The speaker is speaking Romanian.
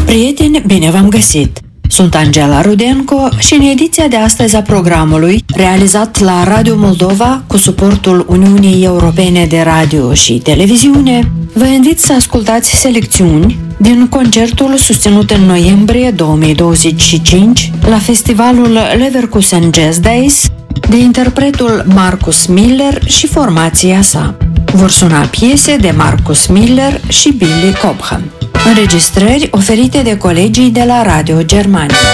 Prieteni, bine v-am găsit! Sunt Angela Rudenco și în ediția de astăzi a programului, realizat la Radio Moldova cu suportul Uniunii Europene de Radio și Televiziune, vă invit să ascultați selecțiuni din concertul susținut în noiembrie 2025 la festivalul Leverkusen Jazz Days de interpretul Marcus Miller și formația sa. Vor suna piese de Marcus Miller și Billy Cobham. Înregistrări oferite de colegii de la Radio Germania.